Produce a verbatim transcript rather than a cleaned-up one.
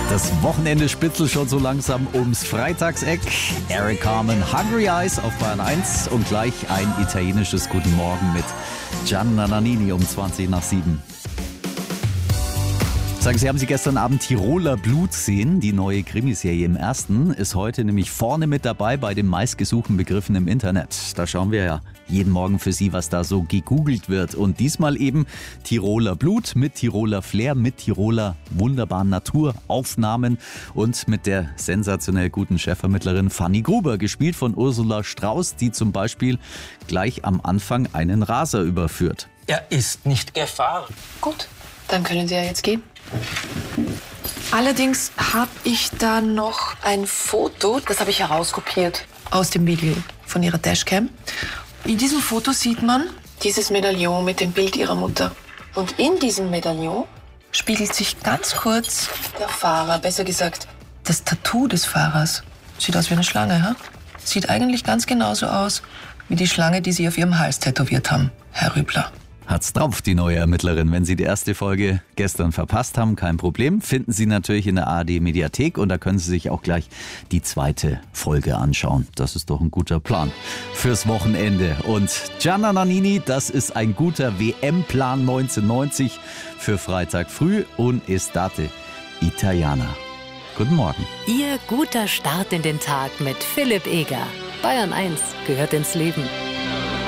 Das Wochenende spitzelt schon so langsam ums Freitagseck. Eric Carmen, Hungry Eyes auf Bayern eins und gleich ein italienisches Guten Morgen mit Gianna Nannini um zwanzig nach sieben. Sagen Sie, haben Sie gestern Abend Tiroler Blut gesehen? Die neue Krimiserie im Ersten ist heute nämlich vorne mit dabei bei den meistgesuchten Begriffen im Internet. Da schauen wir ja jeden Morgen für Sie, was da so gegoogelt wird. Und diesmal eben Tiroler Blut mit Tiroler Flair, mit Tiroler wunderbaren Naturaufnahmen und mit der sensationell guten Chefvermittlerin Fanny Gruber, gespielt von Ursula Strauß, die zum Beispiel gleich am Anfang einen Raser überführt. Er ist nicht gefahren. Gut, dann können Sie ja jetzt gehen. Allerdings habe ich da noch ein Foto, das habe ich herauskopiert aus dem Video von ihrer Dashcam. In diesem Foto sieht man dieses Medaillon mit dem Bild ihrer Mutter. Und in diesem Medaillon spiegelt sich ganz kurz der Fahrer, besser gesagt das Tattoo des Fahrers. Sieht aus wie eine Schlange, ha? Sieht eigentlich ganz genauso aus wie die Schlange, die Sie auf Ihrem Hals tätowiert haben, Herr Rübler. Hat's drauf, die neue Ermittlerin. Wenn Sie die erste Folge gestern verpasst haben, kein Problem. Finden Sie natürlich in der A R D-Mediathek und da können Sie sich auch gleich die zweite Folge anschauen. Das ist doch ein guter Plan fürs Wochenende. Und Gianna Nannini, das ist ein guter W M-Plan neunzehnhundertneunzig für Freitag früh und Estate Italiana. Guten Morgen. Ihr guter Start in den Tag mit Philipp Eger. Bayern eins gehört ins Leben.